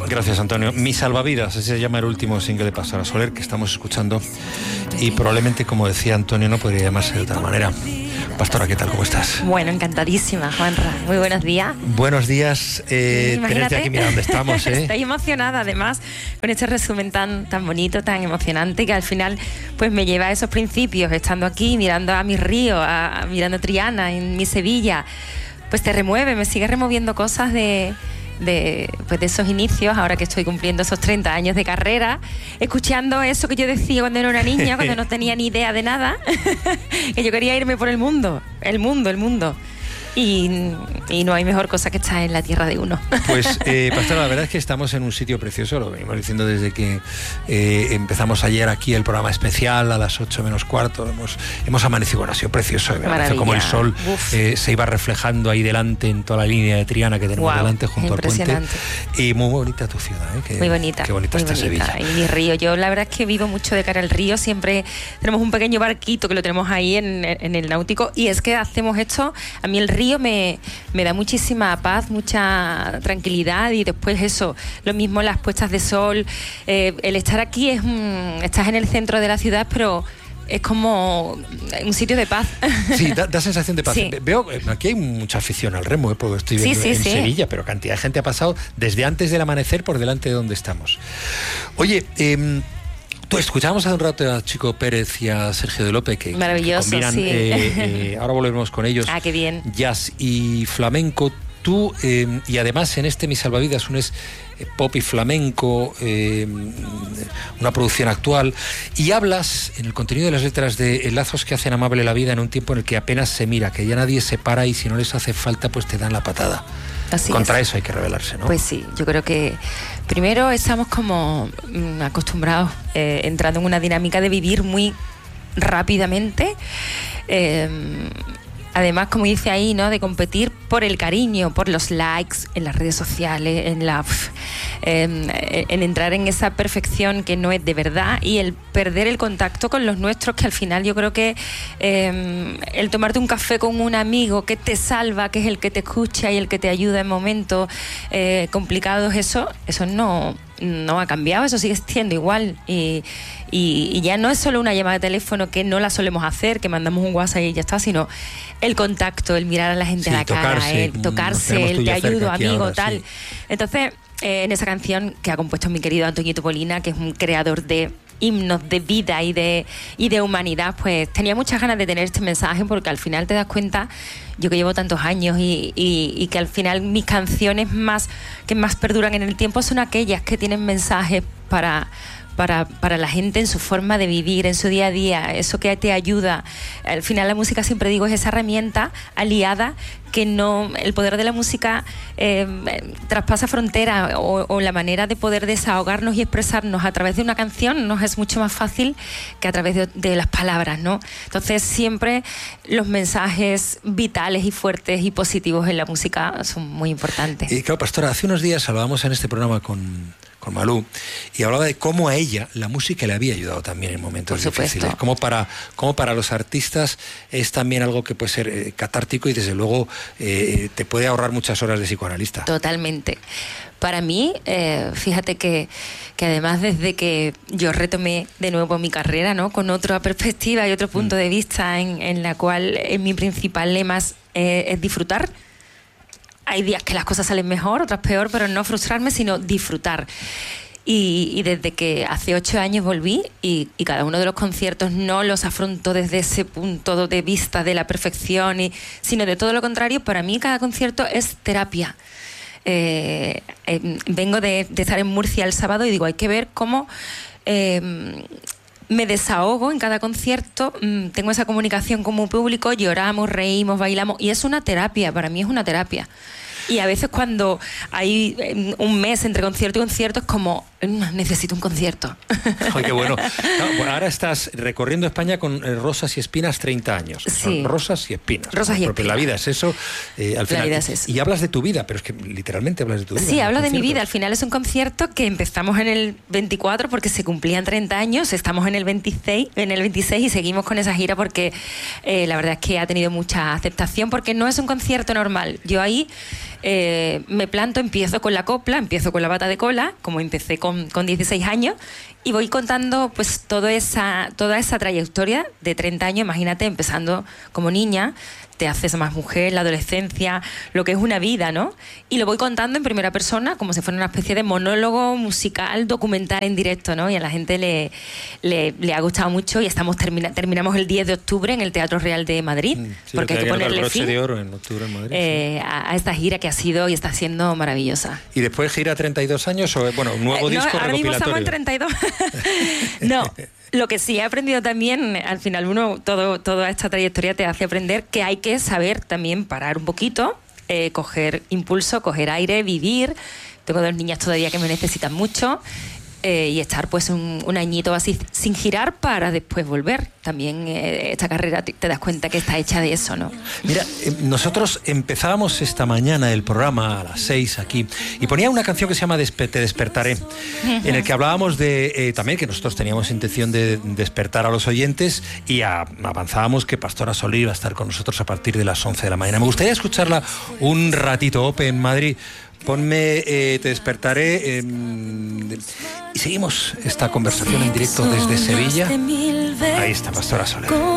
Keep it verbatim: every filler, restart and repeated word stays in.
Gracias, Antonio. Mi salvavidas, así se llama el último single de Pastora Soler que estamos escuchando, y probablemente, como decía Antonio, no podría llamarse de otra manera. Pastora, ¿qué tal? ¿Cómo estás? Bueno, encantadísima, Juanra. Muy buenos días. Buenos días. Eh, tenerte aquí, mira dónde estamos, ¿eh? Estoy emocionada, además, con este resumen tan, tan bonito, tan emocionante, que al final pues me lleva a esos principios, estando aquí, mirando a mi río, a, a, mirando a Triana, en mi Sevilla. Pues te remueve, me sigue removiendo cosas de... De, pues de esos inicios, ahora que estoy cumpliendo esos treinta años de carrera, escuchando eso que yo decía cuando era una niña, cuando no tenía ni idea de nada, que yo quería irme por el mundo, el mundo, el mundo. Y, y no hay mejor cosa que estar en la tierra de uno. Pues, eh, Pastora, la verdad es que estamos en un sitio precioso, lo venimos diciendo desde que eh, empezamos ayer aquí el programa especial a las ocho menos cuarto. Hemos, hemos amanecido, bueno, ha sido precioso. Me parece como el sol eh, se iba reflejando ahí delante en toda la línea de Triana que tenemos wow, delante junto al puente. Y muy bonita tu ciudad, ¿eh? Que, muy bonita. Qué bonita muy está bonita. Sevilla. Y mi río, yo la verdad es que vivo mucho de cara al río, siempre tenemos un pequeño barquito que lo tenemos ahí en, en el náutico, y es que hacemos esto, a mí el río me... me da muchísima paz, mucha tranquilidad, y después eso, lo mismo las puestas de sol, eh, el estar aquí es un, estás en el centro de la ciudad, pero es como un sitio de paz. Sí, da, da sensación de paz. Sí. Veo, aquí hay mucha afición al remo, ¿eh? Porque estoy viendo sí, sí, en sí. Sevilla, pero cantidad de gente ha pasado desde antes del amanecer por delante de donde estamos. Oye, eh, escuchábamos hace un rato a Chico Pérez y a Sergio de López, que, maravilloso, que combinan, sí. eh, eh, ahora volvemos con ellos. Ah, qué bien. Jazz y flamenco. Tú, eh, y además en este Mi Salvavidas unes eh, pop y flamenco, eh, una producción actual, y hablas en el contenido de las letras de lazos que hacen amable la vida en un tiempo en el que apenas se mira, que ya nadie se para y si no les hace falta pues te dan la patada. Así Contra es. Eso hay que rebelarse, ¿no? Pues sí, yo creo que primero estamos como mmm, acostumbrados, eh, entrando en una dinámica de vivir muy rápidamente, eh, además, como dice ahí, ¿no?, de competir por el cariño, por los likes en las redes sociales, en la eh, en entrar en esa perfección que no es de verdad, y el perder el contacto con los nuestros, que al final yo creo que eh, el tomarte un café con un amigo que te salva, que es el que te escucha y el que te ayuda en momentos eh, complicados, eso, eso no... no ha cambiado, eso sigue siendo igual, y, y, y ya no es solo una llamada de teléfono, que no la solemos hacer, que mandamos un WhatsApp y ya está, sino el contacto, el mirar a la gente sí, a la tocarse, cara, el tocarse, el te ayudo, amigo, ahora, tal. Sí. Entonces, eh, en esa canción que ha compuesto mi querido Antoñito Polina, que es un creador de himnos de vida y de, y de humanidad, pues tenía muchas ganas de tener este mensaje, porque al final te das cuenta, yo que llevo tantos años y, y, y que al final mis canciones más que más perduran en el tiempo son aquellas que tienen mensajes para, para, para la gente en su forma de vivir, en su día a día, eso que te ayuda. Al final la música, siempre digo, es esa herramienta aliada que no, el poder de la música eh, traspasa fronteras, o, o la manera de poder desahogarnos y expresarnos a través de una canción nos es mucho más fácil que a través de, de las palabras, ¿no? Entonces siempre los mensajes vitales y fuertes y positivos en la música son muy importantes. Y claro, Pastora, hace unos días hablábamos en este programa con, con Malú, y hablaba de cómo a ella la música le había ayudado también en momentos difíciles, como para, como para los artistas es también algo que puede ser eh, catártico, y desde luego Eh, te puede ahorrar muchas horas de psicoanalista. Totalmente. Para mí, eh, fíjate que, que además desde que yo retomé de nuevo mi carrera, ¿no?, con otra perspectiva y otro punto mm. de vista, en, en la cual en mi principal lema es, eh, es disfrutar. Hay días que las cosas salen mejor, otras peor, pero no frustrarme, sino disfrutar. Y, y desde que hace ocho años volví, y, y cada uno de los conciertos no los afronto desde ese punto de vista de la perfección, y, sino de todo lo contrario. Para mí cada concierto es terapia. Eh, eh, vengo de, de estar en Murcia el sábado y digo, hay que ver cómo eh, me desahogo en cada concierto, mm, tengo esa comunicación con mi público, lloramos, reímos, bailamos, y es una terapia, para mí es una terapia. Y a veces cuando hay un mes entre concierto y concierto es como, necesito un concierto. Ay, qué bueno. No, bueno. Ahora estás recorriendo España con eh, Rosas y Espinas, treinta años. Sí. Son Rosas y Espinas. Rosas y Porque Espinas. La vida es eso. Eh, al final, la vida es eso. Y hablas de tu vida, pero es que literalmente hablas de tu vida. Sí, hablo de mi vida. Al final es un concierto que empezamos en el veinticuatro porque se cumplían treinta años, estamos en el veintiséis, en el veintiséis y seguimos con esa gira porque eh, la verdad es que ha tenido mucha aceptación, porque no es un concierto normal. Yo ahí eh, me planto, empiezo con la copla, empiezo con la bata de cola, como empecé con, con dieciséis años, y voy contando pues toda esa, toda esa trayectoria de treinta años, imagínate, empezando como niña, te haces más mujer, la adolescencia, lo que es una vida, ¿no? Y lo voy contando en primera persona, como si fuera una especie de monólogo musical, documental en directo, ¿no? Y a la gente le, le, le ha gustado mucho y estamos termina, terminamos el diez de octubre en el Teatro Real de Madrid, sí, porque hay que ponerle fin de oro en octubre en Madrid, eh, sí. a, a esta gira que ha sido y está siendo maravillosa. ¿Y después gira treinta y dos años o, bueno, un nuevo eh, disco no, ahora recopilatorio? Mismo estamos en treinta y dos. No. Lo que sí he aprendido también, al final uno, todo, toda esta trayectoria te hace aprender que hay que saber también parar un poquito, eh, coger impulso, coger aire, vivir. Tengo dos niñas todavía que me necesitan mucho. Eh, y estar pues un, un añito así sin girar para después volver. También eh, esta carrera te, te das cuenta que está hecha de eso, ¿no? Mira, eh, nosotros empezábamos esta mañana el programa a las seis aquí y ponía una canción que se llama Despe- Te despertaré, en el que hablábamos de eh, también que nosotros teníamos intención de despertar a los oyentes y a, avanzábamos que Pastora Soler iba a estar con nosotros a partir de las once de la mañana. Me gustaría escucharla un ratito, Ope, en Madrid. Ponme eh, Te despertaré eh, y seguimos esta conversación en directo desde Sevilla. Ahí está Pastora Soler.